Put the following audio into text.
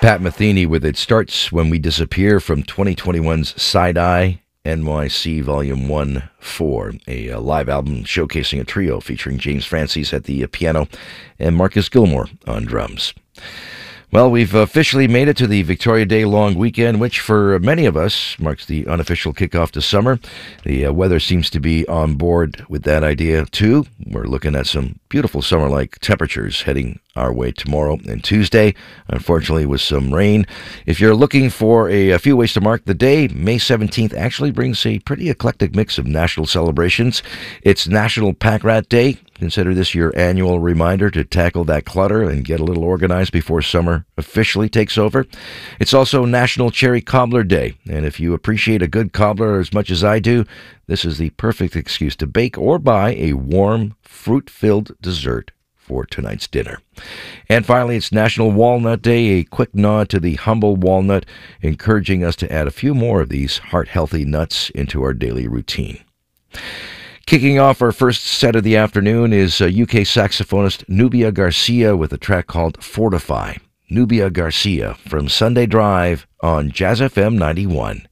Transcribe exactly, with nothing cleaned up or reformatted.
Pat Metheny with It Starts When We Disappear from twenty twenty-one's Side-Eye N Y C Volume one four, a, a live album showcasing a trio featuring James Francis at the piano and Marcus Gilmore on drums. Well, we've officially made it to the Victoria Day long weekend, which for many of us marks the unofficial kickoff to summer. The uh, weather seems to be on board with that idea, too. We're looking at some beautiful summer-like temperatures heading our way tomorrow and Tuesday, unfortunately with some rain. If you're looking for a, a few ways to mark the day, May seventeenth actually brings a pretty eclectic mix of national celebrations. It's National Pack Rat Day. Consider this your annual reminder to tackle that clutter and get a little organized before summer officially takes over. It's also National Cherry Cobbler Day, and if you appreciate a good cobbler as much as I do, this is the perfect excuse to bake or buy a warm, fruit-filled dessert for tonight's dinner. And finally, it's National Walnut Day, a quick nod to the humble walnut, encouraging us to add a few more of these heart-healthy nuts into our daily routine. Kicking off our first set of the afternoon is uh, U K saxophonist Nubia Garcia with a track called Fortify. Nubia Garcia from Sunday Drive on Jazz F M ninety-one.